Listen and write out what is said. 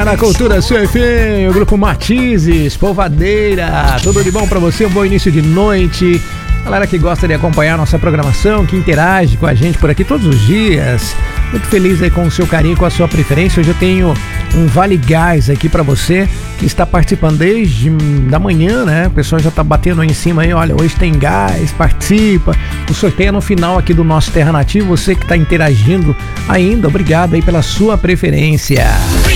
na Cultura CFM, o grupo Matizes, Polvadeira, tudo de bom pra você, um bom início de noite. Galera que gosta de acompanhar nossa programação, que interage com a gente por aqui todos os dias. Muito feliz aí com o seu carinho, com a sua preferência. Hoje eu tenho um Vale Gás aqui pra você, que está participando desde da manhã, né? O pessoal já tá batendo aí em cima aí, olha, hoje tem gás, participa. O sorteio é no final aqui do nosso Terra Nativa. Você que tá interagindo ainda, obrigado aí pela sua preferência.